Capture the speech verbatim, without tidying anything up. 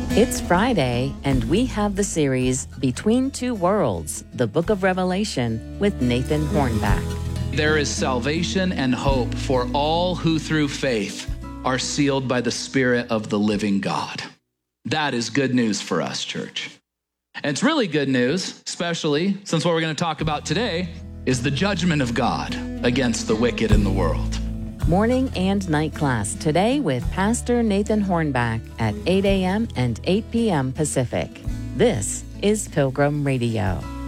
It's Friday, and we have the series Between Two Worlds, the Book of Revelation with Nathan Hornback. There is salvation and hope for all who through faith are sealed by the Spirit of the living God. That is good news for us, church. And it's really good news, especially since what we're going to talk about today is the judgment of God against the wicked in the world. Morning and night class today with Pastor Nathan Hornback at eight a.m. and eight p.m. Pacific. This is Pilgrim Radio.